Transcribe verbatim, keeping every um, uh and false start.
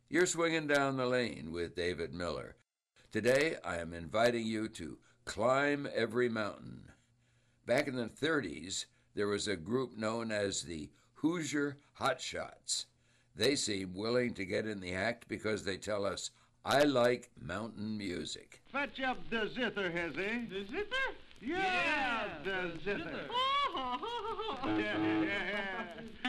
You're swinging down the lane with David Miller. Today, I am inviting you to climb every mountain. Back in the thirties, there was a group known as the Hoosier Hotshots. They seem willing to get in the act because they tell us, I like mountain music. Fetch up the zither, Hezzy. The zither? Yeah, Yeah, the the zither. zither. Yeah, yeah, yeah.